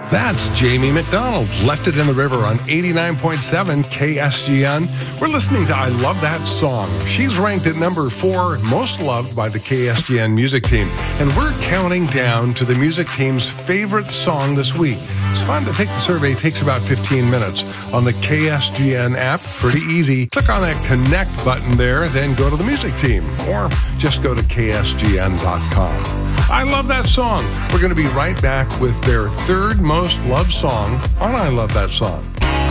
That's Jamie McDonald, Left It in the River on 89.7 KSGN. We're listening to I Love That Song. She's ranked at number 4, most loved by the KSGN music team. And we're counting down to the music team's favorite song this week. It's fun to take the survey. It takes about 15 minutes on the KSGN app. Pretty easy. Click on that connect button there, then go to the music team, or just go to ksgn.com. I love that song. We're going to be right back with their third most loved song on I Love That Song.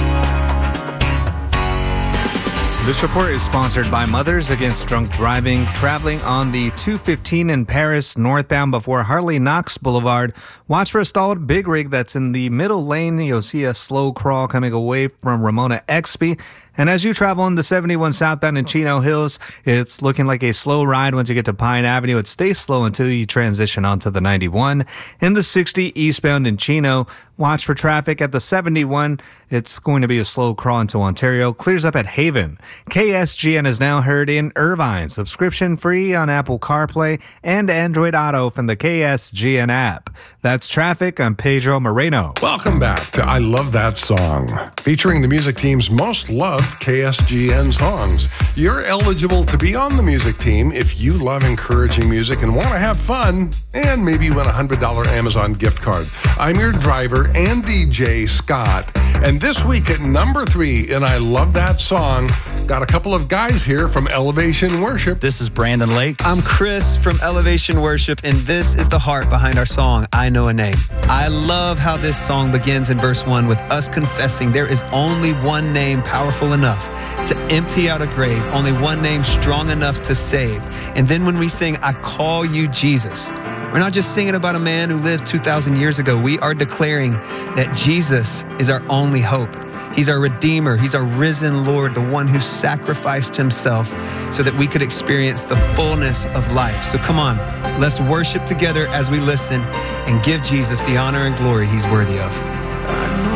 This report is sponsored by Mothers Against Drunk Driving. Traveling on the 215 in Paris, northbound before Hartley Knox Boulevard. Watch for a stalled big rig that's in the middle lane. You'll see a slow crawl coming away from Ramona Exby. And as you travel on the 71 southbound in Chino Hills, it's looking like a slow ride once you get to Pine Avenue. It stays slow until you transition onto the 91. In the 60 eastbound in Chino, watch for traffic at the 71. It's going to be a slow crawl into Ontario. Clears up at Haven. KSGN is now heard in Irvine. Subscription free on Apple CarPlay and Android Auto from the KSGN app. That's traffic. I'm Pedro Moreno. Welcome back to I Love That Song, featuring the music team's most loved KSGN songs. You're eligible to be on the music team if you love encouraging music and want to have fun and maybe win a $100 Amazon gift card. I'm your driver and DJ, Scott. And this week at number 3 in I Love That Song, got a couple of guys here from Elevation Worship. This is Brandon Lake. I'm Chris from Elevation Worship, and this is the heart behind our song, I Know a Name. I love how this song begins in verse 1 with us confessing there is only one name powerful enough to empty out a grave, only one name strong enough to save. And then when we sing, I call you Jesus, we're not just singing about a man who lived 2,000 years ago. We are declaring that Jesus is our only hope. He's our Redeemer. He's our risen Lord, the one who sacrificed himself so that we could experience the fullness of life. So come on, let's worship together as we listen and give Jesus the honor and glory he's worthy of.